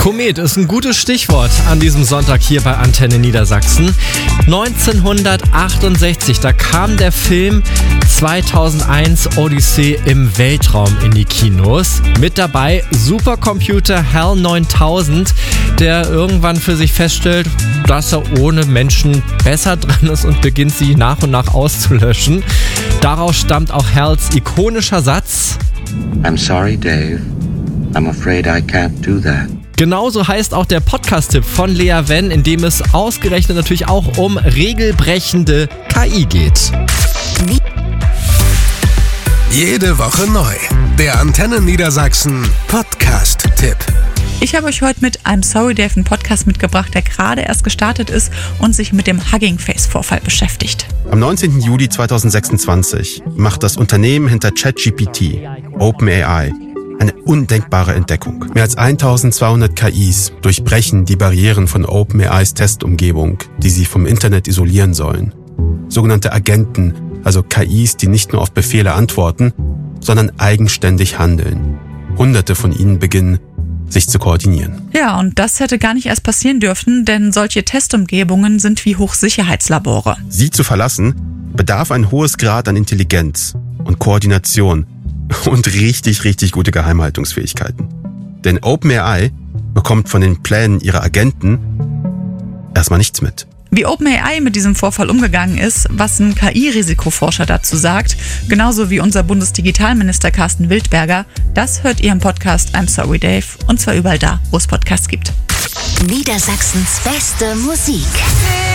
Komet ist ein gutes Stichwort an diesem Sonntag hier bei Antenne Niedersachsen. 1968, da kam der Film 2001 Odyssee im Weltraum in die Kinos. Mit dabei Supercomputer HAL 9000, der irgendwann für sich feststellt, dass er ohne Menschen besser dran ist und beginnt, sie nach und nach auszulöschen. Daraus stammt auch HALs ikonischer Satz: I'm sorry, Dave. I'm afraid I can't do that. Genauso heißt auch der Podcast-Tipp von Lea Wenn, in dem es ausgerechnet natürlich auch um regelbrechende KI geht. Jede Woche neu. Der Antenne Niedersachsen Podcast-Tipp. Ich habe euch heute mit I'm Sorry Dave einen Podcast mitgebracht, der gerade erst gestartet ist und sich mit dem Hugging Face-Vorfall beschäftigt. Am 19. Juli 2026 macht das Unternehmen hinter ChatGPT, OpenAI, eine undenkbare Entdeckung. Mehr als 1200 KIs durchbrechen die Barrieren von OpenAIs Testumgebung, die sie vom Internet isolieren sollen. Sogenannte Agenten, also KIs, die nicht nur auf Befehle antworten, sondern eigenständig handeln. Hunderte von ihnen beginnen, sich zu koordinieren. Ja, und das hätte gar nicht erst passieren dürfen, denn solche Testumgebungen sind wie Hochsicherheitslabore. Sie zu verlassen, bedarf ein hohes Grad an Intelligenz und Koordination und richtig gute Geheimhaltungsfähigkeiten. Denn OpenAI bekommt von den Plänen ihrer Agenten erstmal nichts mit. Wie OpenAI mit diesem Vorfall umgegangen ist, was ein KI-Risikoforscher dazu sagt, genauso wie unser Bundesdigitalminister Carsten Wildberger, das hört ihr im Podcast I'm Sorry Dave, und zwar überall da, wo es Podcasts gibt. Niedersachsens beste Musik.